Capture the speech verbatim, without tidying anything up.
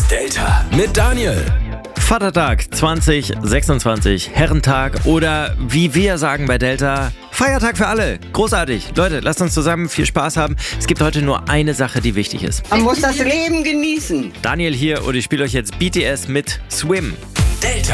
Delta mit Daniel. Vatertag zwanzig sechsundzwanzig, Herrentag oder wie wir sagen bei Delta, Feiertag für alle. Großartig. Leute, lasst uns zusammen viel Spaß haben. Es gibt heute nur eine Sache, die wichtig ist. Man muss das Leben genießen. Daniel hier und ich spiele euch jetzt B T S mit Swim. Delta.